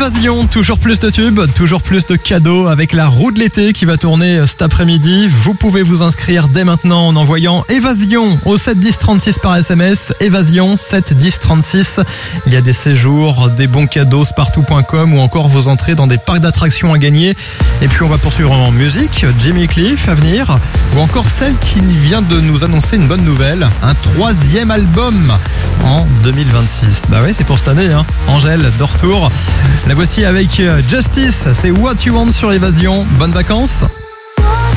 Évasion, toujours plus de tubes, toujours plus de cadeaux avec la roue de l'été qui va tourner cet après-midi. Vous pouvez vous inscrire dès maintenant en envoyant Évasion au 7 10 36 par SMS. Évasion 7 10 36. Il y a des séjours, des bons cadeaux spartou.com ou encore vos entrées dans des parcs d'attractions à gagner. Et puis on va poursuivre en musique. Jimmy Cliff à venir ou encore celle qui vient de nous annoncer une bonne nouvelle. Un 3e album en 2026. Bah ouais, c'est pour cette année, hein. Angèle, de retour. La voici avec Justice, c'est What You Want sur Évasion. Bonnes vacances.